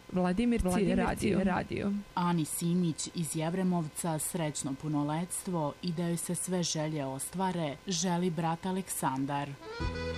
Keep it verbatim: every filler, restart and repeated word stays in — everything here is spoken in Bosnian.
Vladimir radio. radio. Ani Simić iz Jevremovca srećno punoletstvo i da joj se sve želje ostvare želi brat Aleksandar.